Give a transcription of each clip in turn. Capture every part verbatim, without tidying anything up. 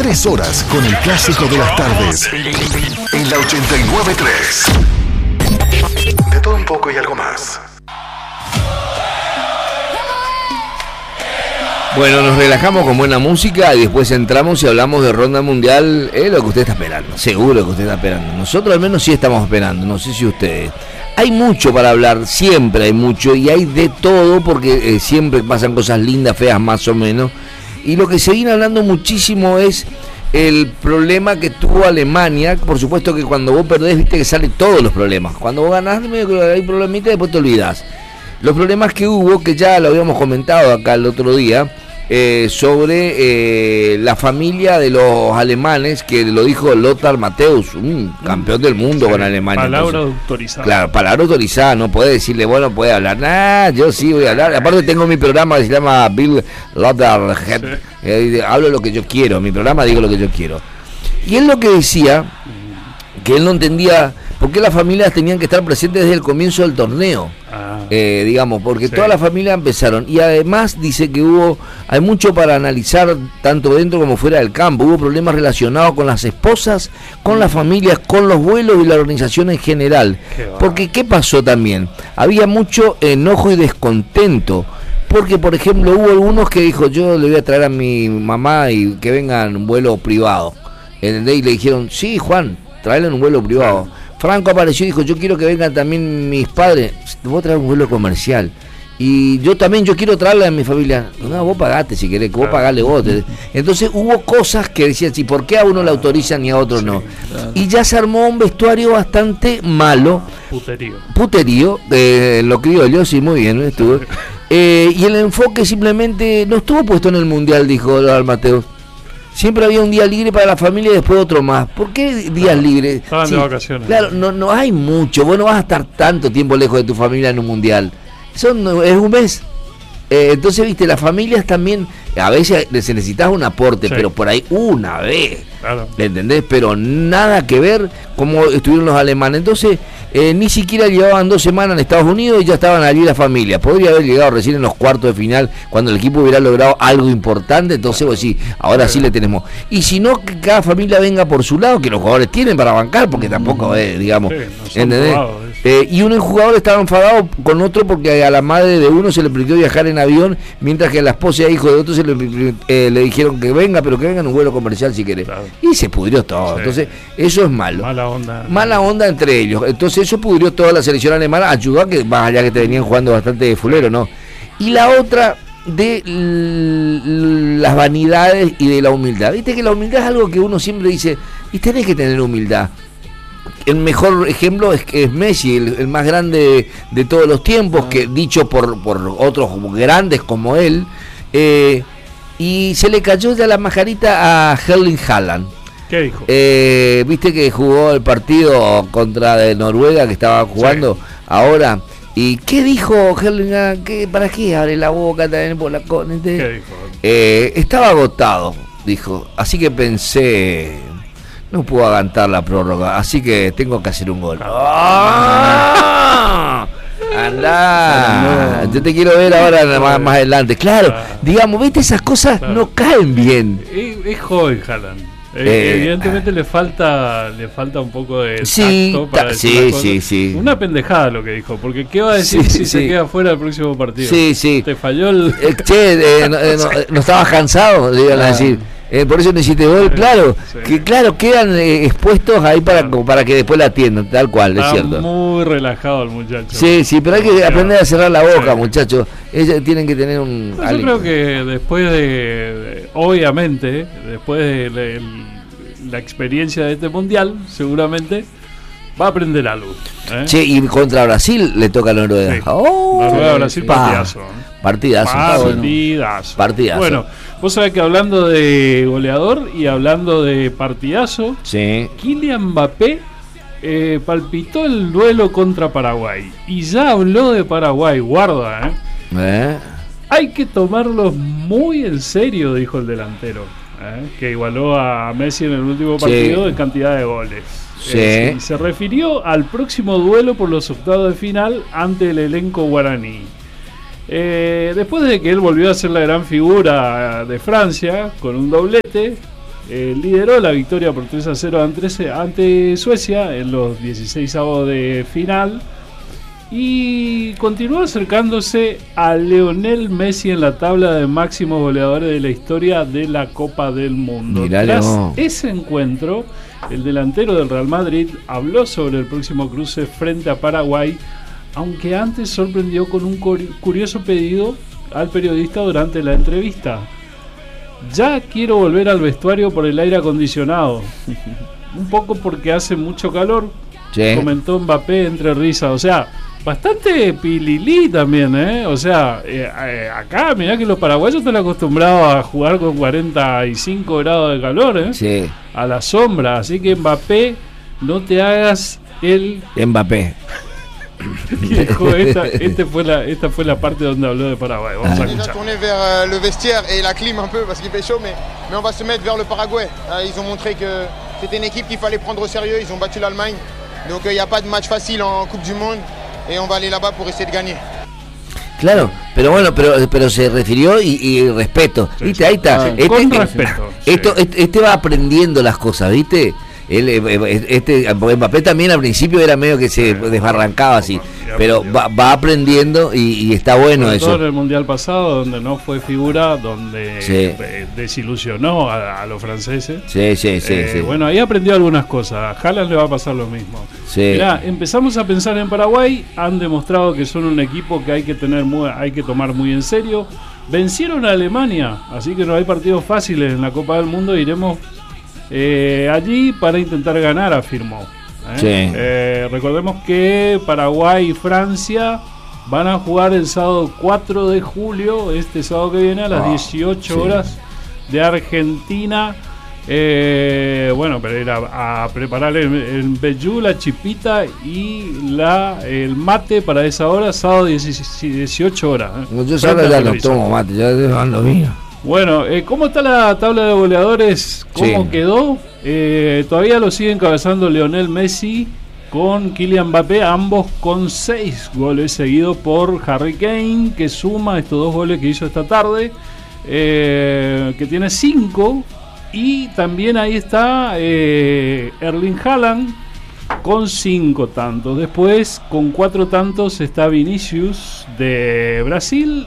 Tres horas con el clásico de las tardes. En la ochenta y nueve punto tres. De todo un poco y algo más. Bueno, nos relajamos con buena música y después entramos y hablamos de ronda mundial. Es lo que usted está esperando, seguro que usted está esperando. Nosotros al menos sí estamos esperando, no sé si ustedes. Hay mucho para hablar, siempre hay mucho y hay de todo porque eh, siempre pasan cosas lindas, feas más o menos. Y lo que se viene hablando muchísimo es el problema que tuvo Alemania. Por supuesto que cuando vos perdés, viste que salen todos los problemas. Cuando vos ganás, medio que hay problemitas y después te olvidás. Los problemas que hubo, que ya lo habíamos comentado acá el otro día, eh, sobre eh, la familia de los alemanes, que lo dijo Lothar Matthäus, un campeón del mundo, sí, con Alemania. Palabra Entonces, autorizada. Claro, palabra autorizada, no puede decirle, bueno, puede hablar, nah, yo sí voy a hablar. Aparte tengo mi programa que se llama Bill Lothar, sí. eh, hablo lo que yo quiero, mi programa digo lo que yo quiero. Y él lo que decía, que él no entendía por qué las familias tenían que estar presentes desde el comienzo del torneo. Ah, eh, digamos, porque sí, todas las familias empezaron. Y además dice que hubo, hay mucho para analizar, tanto dentro como fuera del campo. Hubo problemas relacionados con las esposas, con las familias, con los vuelos y la organización en general. Qué porque, ¿qué pasó también? Había mucho enojo y descontento. Porque, por ejemplo, hubo algunos que dijo, yo le voy a traer a mi mamá y que venga en un vuelo privado. ¿Entendés? Y le dijeron, sí, Juan, tráele en un vuelo privado. Franco apareció y dijo, yo quiero que vengan también mis padres. Te voy a traer un vuelo comercial. Y yo también, yo quiero traerla a mi familia. No, vos pagaste si querés, que vos pagale vos. Entonces hubo cosas que decían, sí, ¿por qué a uno le autorizan y a otro no? Y ya se armó un vestuario bastante malo. Puterío. Puterío, eh, lo criollo, sí, muy bien, estuvo. Eh, y el enfoque simplemente no estuvo puesto en el mundial, dijo Lothar Matthäus. Siempre había un día libre para la familia y después otro más. ¿Por qué días claro, libres? Estaban sí, de vacaciones. Claro, no, no hay mucho. Vos no vas a estar tanto tiempo lejos de tu familia en un mundial. Son, es un mes. Eh, entonces, viste, las familias también, a veces se necesitas un aporte, sí, pero por ahí una vez. Claro. ¿Entendés? Pero nada que ver como estuvieron los alemanes. Entonces, eh, ni siquiera llevaban dos semanas en Estados Unidos y ya estaban allí la familia. Podría haber llegado recién en los cuartos de final cuando el equipo hubiera logrado algo importante. Entonces, pues sí, ahora sí le tenemos. Y si no, que cada familia venga por su lado, que los jugadores tienen para bancar, porque tampoco, eh, digamos, sí, no ¿entendés? Eh, y un jugador estaba enfadado con otro porque a la madre de uno se le permitió viajar en avión, mientras que a la esposa e hijo de otro se le, eh, le dijeron que venga, pero que venga en un vuelo comercial si querés. Claro. Y se pudrió todo. Sí. Entonces, eso es malo. Mala onda. Mala onda entre ellos. Entonces, eso pudrió toda la selección alemana, ayudó a que, más allá que te venían jugando bastante de fulero, ¿no? Y la otra, de l- las vanidades y de la humildad. Viste que la humildad es algo que uno siempre dice, y tenés que tener humildad. El mejor ejemplo es que es Messi, el, el más grande de, de todos los tiempos, que dicho por, por otros grandes como él, eh, y se le cayó ya la majarita a Erling Haaland. ¿Qué dijo? Eh, Viste que jugó el partido contra de Noruega, que estaba jugando, sí, ahora. ¿Y qué dijo Erling Haaland? ¿Qué, ¿Para qué abre la boca también por la con? ¿Qué dijo? Eh, estaba agotado, dijo. Así que pensé, no puedo aguantar la prórroga, así que tengo que hacer un gol. ¡Ah! Andá, yo te quiero ver ahora más, más adelante. Claro, digamos, viste, esas cosas claro, no caen bien. Es, es joven Haaland. Eh, Evidentemente eh, le falta le falta un poco de sí, tacto para ta- decir sí, sí, sí. Una pendejada lo que dijo, porque ¿qué va a decir sí, si sí. se queda fuera del próximo partido? Sí, sí. Te falló el... Eh, che, eh, no, eh, no, no estabas cansado, le iban a decir. Eh, por eso no hiciste gol, claro, sí, que claro, quedan eh, expuestos ahí para, claro, para que después la atiendan, tal cual, está es cierto. Muy relajado el muchacho. Sí, sí, pero hay que aprender a cerrar la boca, sí, muchachos. Ellos tienen que tener un... Yo creo que después de, de obviamente, después de, de, de la experiencia de este mundial, seguramente va a aprender algo. ¿eh? Che, y contra Brasil le toca a Noruega. Sí. Oh, Noruega-Brasil, sí, partidazo. ¿eh? Partidazo. Partidazo. Partidazo. Bueno, vos sabés que hablando de goleador y hablando de partidazo, sí, Kylian Mbappé eh, palpitó el duelo contra Paraguay. Y ya habló de Paraguay, guarda, ¿eh? ¿Eh? Hay que tomarlos muy en serio, dijo el delantero. ¿eh? Que igualó a Messi en el último partido, sí, en cantidad de goles. Sí. Eh, y se refirió al próximo duelo por los octavos de final ante el elenco guaraní. Eh, después de que él volvió a ser la gran figura de Francia con un doblete, eh, lideró la victoria por tres a cero ante, ante Suecia en los dieciseisavos de final y continuó acercándose a Lionel Messi en la tabla de máximos goleadores de la historia de la Copa del Mundo. Mirá, Tras no. ese encuentro, el delantero del Real Madrid habló sobre el próximo cruce frente a Paraguay, aunque antes sorprendió con un curioso pedido al periodista durante la entrevista. Ya quiero volver al vestuario por el aire acondicionado. Un poco porque hace mucho calor, sí, comentó Mbappé entre risas. O sea, bastante pililí también, ¿eh? O sea, eh, eh, acá mirá que los paraguayos están acostumbrados a jugar con cuarenta y cinco grados de calor, ¿eh? Sí. A la sombra. Así que Mbappé, no te hagas el... Mbappé. Dijo, esta, este fue la, esta fue la parte donde habló de Paraguay. Vamos a escuchar. Tourner vers le vestiaire et la clim un peu parce qu'il fait chaud, mais, mais on va se mettre vers le Paraguay. Ils ont montré que c'était une équipe qu'il fallait prendre au sérieux. Ils ont battu l'Allemagne, donc il n'y a pas de match facile en Coupe du Monde et on va aller là-bas pour essayer de gagner. Claro, pero bueno, pero pero se refirió y, y respeto. Sí, ¿viste? Ahí está. Sí, este, con este, respeto. Esto, Sí. este, este va aprendiendo las cosas, ¿viste? Él, este, Mbappé también al principio era medio que se desbarrancaba así, pero va, va aprendiendo y, y está bueno Sobre eso. todo en el mundial pasado, donde no fue figura, donde Sí. eh, desilusionó a, a los franceses. Sí, sí, sí, Eh, sí. Bueno, ahí aprendió algunas cosas. A Haaland le va a pasar lo mismo. Sí. Mirá, empezamos a pensar en Paraguay. Han demostrado que son un equipo que hay que tener muy, hay que tomar muy en serio. Vencieron a Alemania, así que no hay partidos fáciles en la Copa del Mundo. Iremos eh, allí para intentar ganar, afirmó. ¿eh? Sí. Eh, recordemos que Paraguay y Francia van a jugar el sábado cuatro de julio, este sábado que viene, a las Ah, dieciocho sí. horas de Argentina. Eh, bueno, pero ir a, a preparar el, el vellú, la chipita y la el mate para esa hora, sábado dieciocho horas. ¿eh? Yo solo ya no tomo mate, ya ando mío. Bueno, eh, ¿cómo está la tabla de goleadores? ¿Cómo Sí. quedó? Eh, todavía lo sigue encabezando Lionel Messi con Kylian Mbappé, ambos con seis goles, seguido por Harry Kane, que suma estos dos goles que hizo esta tarde, eh, que tiene cinco. Y también ahí está eh, Erling Haaland con cinco tantos. Después, con cuatro tantos, está Vinicius de Brasil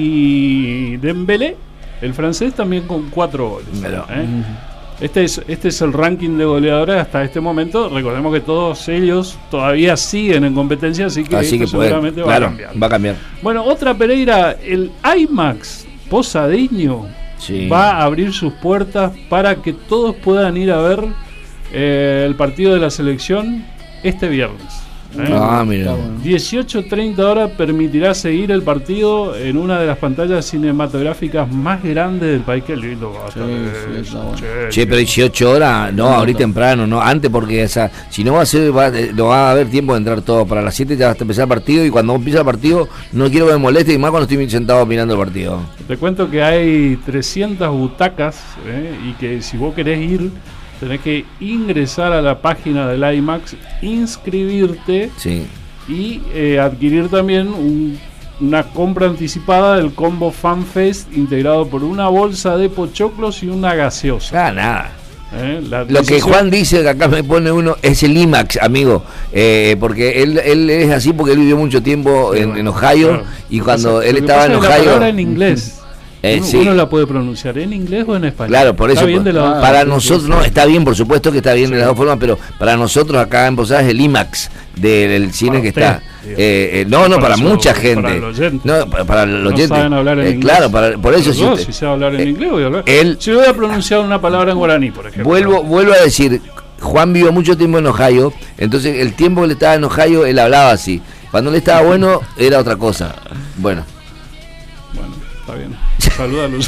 y Dembélé, el francés, también con cuatro goles. Pero, ¿eh? Este es, este es el ranking de goleadores hasta este momento. Recordemos que todos ellos todavía siguen en competencia, así que, Así que esto puede, seguramente va claro, a cambiar. va a cambiar. Bueno, otra Pereira, el IMAX Posadeño Sí. va a abrir sus puertas para que todos puedan ir a ver eh, el partido de la selección este viernes. ¿eh? Ah, mira. dieciocho treinta horas permitirá seguir el partido en una de las pantallas cinematográficas más grandes del país. Qué lindo va a estar Sí, eso, sí, está bueno. che, Che, pero dieciocho horas, no, ahorita temprano, no, antes porque esa, si no va a ser, va, eh, no va a haber tiempo de entrar todo. Para las siete ya va a empezar el partido y cuando empieza el partido no quiero que me moleste y más cuando estoy sentado mirando el partido. Te cuento que hay trescientas butacas ¿eh? y que si vos querés ir tenés que ingresar a la página del IMAX, inscribirte Sí. y eh, adquirir también un, una compra anticipada del combo FanFest integrado por una bolsa de pochoclos y una gaseosa. Ah, nada. ¿eh? La Lo que decisión- Juan dice, que acá me pone uno, es el IMAX, amigo, eh, porque él, él es así porque él vivió mucho tiempo en, en Ohio Claro. y Lo cuando que él pasa- estaba en lo que pasa es que la palabra Ohio... en inglés. Eh, uno, sí. uno la puede pronunciar en inglés o en español. Claro, por Está eso, bien de la- para Ah, sí, nosotros, sí, no, sí. está bien, por supuesto que está bien de las dos formas, pero para nosotros acá en Posadas es el IMAX del cine Para que usted, está. digo. Eh, eh, no, no, Para para, su- mucha para gente. el oyente. No, para, para los No oyentes. saben hablar en Eh, inglés. Claro, para, por eso Pero sí. yo, te- si sé hablar en eh, inglés, voy a hablar. él- si voy a pronunciar una palabra en guaraní, por ejemplo. Vuelvo, vuelvo a decir, Juan vivió mucho tiempo en Ohio, entonces el tiempo que él estaba en Ohio, él hablaba así. Cuando él estaba bueno, era otra cosa. Bueno. Bueno, está bien. Saluda a Luz.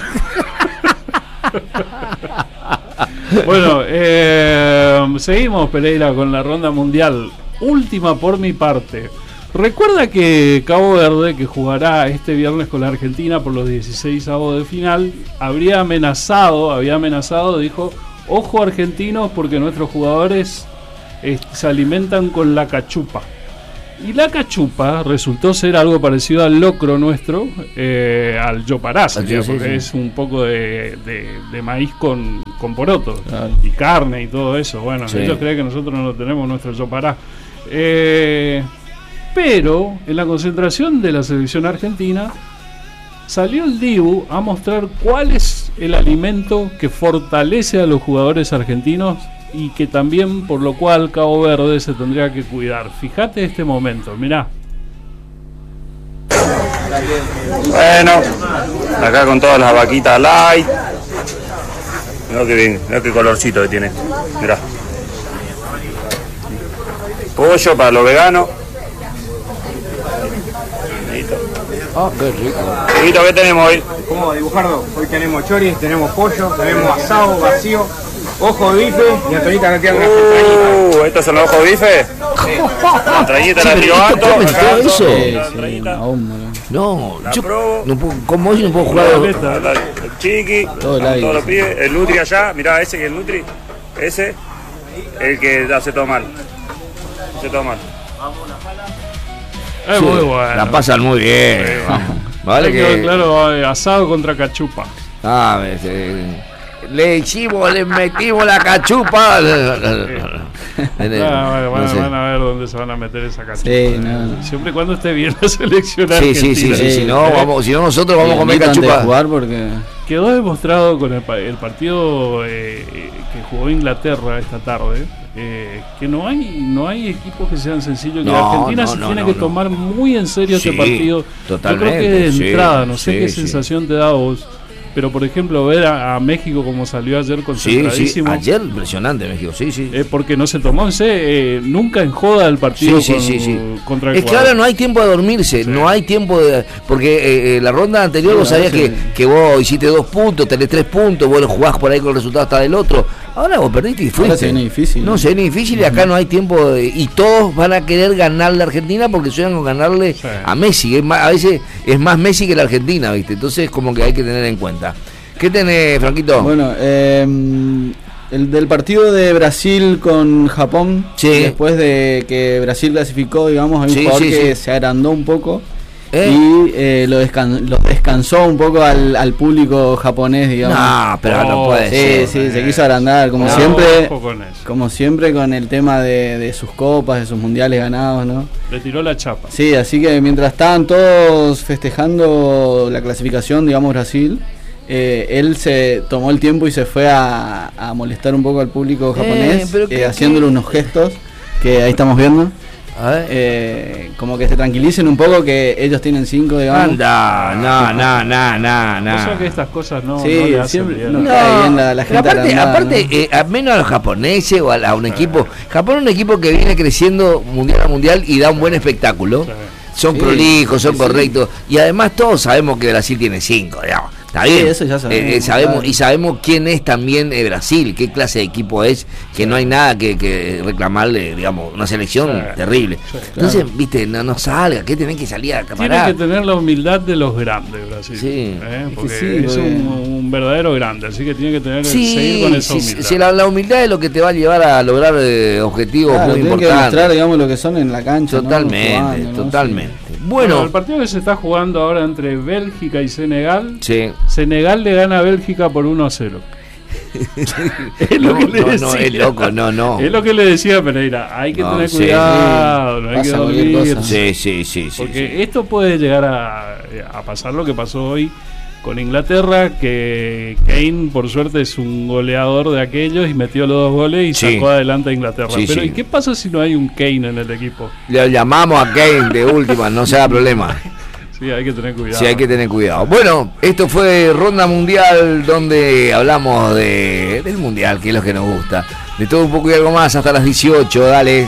Bueno, eh, seguimos, Pereira, con la ronda mundial. Última por mi parte. Recuerda que Cabo Verde, que jugará este viernes con la Argentina por los dieciséis avos de final, habría amenazado, había amenazado, dijo, ojo argentinos porque nuestros jugadores eh, se alimentan con la cachupa. Y la cachupa resultó ser algo parecido al locro nuestro, eh, al yopará, Sí, sería, sí, porque sí. es un poco de, de- de maíz con, con porotos claro. y carne y todo eso. Bueno, sí. ellos creen que nosotros no lo tenemos nuestro yopará. Eh, pero en la concentración de la selección argentina salió el Dibu a mostrar cuál es el alimento que fortalece a los jugadores argentinos y que también por lo cual Cabo Verde se tendría que cuidar. Fíjate este momento, mirá. Bueno, acá con todas las vaquitas light. Mirá que bien, mirá qué colorcito que tiene. Mirá. Pollo para los veganos. Listo. Ah, qué rico. Listo, ¿qué tenemos hoy? ¿Cómo, Dibujardo? Hoy tenemos choris, tenemos pollo, tenemos asado, vacío, ojo de bife y Antonita acá quedan unas entrañitas. Uh, ¿estos son los ojos de bife? Sí. La entrañita sí, la tiro alto. ¿Todo eso? Sí, sí, no, la yo probo. No puedo, como hoy no puedo jugar. La, el chiqui, todo el todos los pibes, el Nutri allá, mirá ese que es el Nutri, ese, el que hace todo mal. Hace todo mal. Es sí, muy bueno. La pasan muy bien. Sí, vale que claro, asado contra cachupa. Ah, eh, le hicimos, le metimos la cachupa. Sí. Ah, bueno, bueno, no sé. Van a ver dónde se van a meter esa cachupa. Sí, no. Siempre y cuando esté bien la selección sí, argentina. Sí, sí, sí, sí. Si no, vamos, si no nosotros vamos sí, a comer cachupa. Jugar porque... Quedó demostrado con el, el partido eh, que jugó Inglaterra esta tarde. Eh, que no hay no hay equipos que sean sencillos, que no, Argentina no, se no, tiene no, que no. tomar muy en serio sí, este partido. Totalmente, yo creo que de sí, entrada, no sé sí, qué sí. sensación te da a vos, pero por ejemplo ver a, a México como salió ayer concentradísimo. Sí, sí, ayer impresionante México, sí, sí. Eh, porque no se tomó en se, eh, nunca en joda el partido sí, con, sí, sí, sí. contra el Es que ahora no hay tiempo de dormirse, sí. no hay tiempo de... Porque eh, la ronda anterior sí, vos sabías sí. que, que vos hiciste dos puntos, tenés tres puntos, vos lo jugás por ahí con el resultado hasta del otro. Ahora vos perdiste y fuiste. Ahora se viene difícil. No, se viene difícil y acá no hay tiempo de, y todos van a querer ganarle a Argentina porque sueñan con ganarle sí. a Messi. Es más, a veces es más Messi que la Argentina, ¿viste? Entonces como que hay que tener en cuenta. ¿Qué tenés, Franquito? Bueno, eh, el del partido de Brasil con Japón, sí. después de que Brasil clasificó, digamos, hay un sí, jugador sí, que sí. se agrandó un poco. ¿Eh? Y eh, lo, descan lo descansó un poco al, al público japonés, digamos. No, pero oh, no puede sí, ser. Sí, sí, se quiso agrandar, como no, siempre, como siempre con el tema de, de sus copas, de sus mundiales ganados, ¿no? Le tiró la chapa. Sí, así que mientras estaban todos festejando la clasificación, digamos, Brasil, eh, él se tomó el tiempo y se fue a, a molestar un poco al público japonés, eh, eh, haciéndole unos gestos que ahí estamos viendo. A ver. Eh, como que se tranquilicen un poco que ellos tienen cinco, digamos. Anda, no, no, no, no, no. O sea que estas cosas no, sí, no le hacen siempre bien. No, no cae bien la, la gente aparte, agrandada, aparte ¿no? eh, a menos a los japoneses o a, a un equipo. Japón es un equipo que viene creciendo mundial a mundial y da un buen espectáculo. Sí. Son sí, prolijos, son sí, correctos. Sí. Y además todos sabemos que Brasil tiene cinco, digamos. Está bien. Sí, eso ya sabemos, eh, eh, sabemos claro. Y sabemos quién es también eh, Brasil, qué clase de equipo es, que sí. no hay nada que, que reclamarle, digamos, una selección sí. terrible. Sí, claro. Entonces, viste, no, no salga, que tienen que salir a acaparar. Tienen que tener la humildad de los grandes, Brasil. Sí. ¿eh? Porque es, sí, es un, un verdadero grande, así que tiene que tener sí, seguir con esa humildad. Sí, sí, la, la humildad es lo que te va a llevar a lograr eh, objetivos claro, muy importantes. Que demostrar, digamos, lo que son en la cancha. Totalmente, ¿no? Jugando, totalmente. ¿no? Sí. Bueno, bueno, el partido que se está jugando ahora entre Bélgica y Senegal, sí. Senegal le gana a Bélgica por uno a cero. Es lo no, que le no, decía. no, es loco, no, no. Es lo que le decía Pereira, hay que no, tener sí, cuidado, sí. no hay Pasa que dormir. Sí, sí, sí, porque sí, esto puede llegar a, a pasar lo que pasó hoy con Inglaterra, que Kane por suerte es un goleador de aquellos y metió los dos goles y sí. sacó adelante a Inglaterra. Sí, pero sí. ¿y qué pasa si no hay un Kane en el equipo? Le llamamos a Kane de última, no se da problema. Sí, hay que tener cuidado. Sí, hay que tener cuidado. Bueno, esto fue Ronda Mundial, donde hablamos de del Mundial, que es lo que nos gusta. De todo un poco y algo más, hasta las dieciocho, dale.